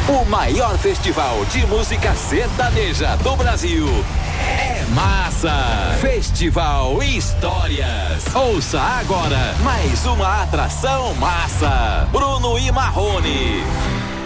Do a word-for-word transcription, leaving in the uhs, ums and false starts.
O maior festival de música sertaneja do Brasil é Massa. Festival Histórias. Ouça agora mais uma atração Massa. Bruno e Marrone.